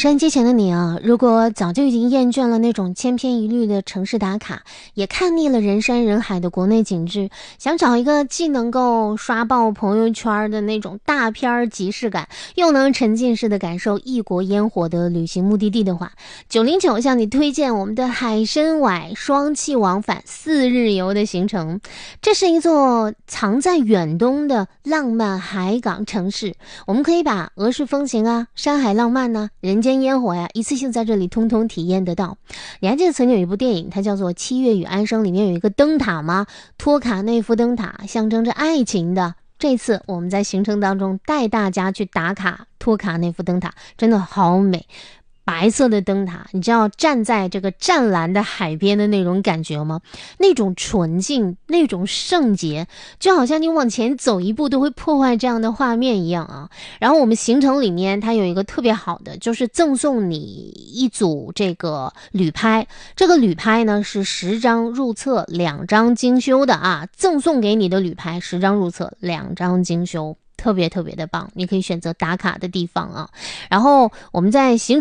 收音机前的你啊，如果早就已经厌倦了那种千篇一律的城市打卡，也看腻了人山人海的国内景致，想找一个既能够刷爆朋友圈的那种大片即视感，又能沉浸式的感受异国烟火的旅行目的地的话，909向你推荐我们的海参崴双气往返4日游的行程。这是一座藏在远东的浪漫海港城市，我们可以把俄式风情啊、山海浪漫啊、人间烟火呀，一次性在这里通通体验得到。你还记得曾经有一部电影，它叫做《七月与安生》，里面有一个灯塔吗？托卡内夫灯塔，象征着爱情的。这次我们在行程当中带大家去打卡托卡内夫灯塔，真的好美。白色的灯塔，你知道站在这个湛蓝的海边的那种感觉吗？那种纯净，那种圣洁，就好像你往前走一步都会破坏这样的画面一样啊。然后我们行程里面它有一个特别好的，就是赠送你一组这个旅拍，这个旅拍呢是10张入册2张精修的啊，赠送给你的旅拍10张入册2张精修。特别特别的棒，你可以选择打卡的地方啊。然后我们在行程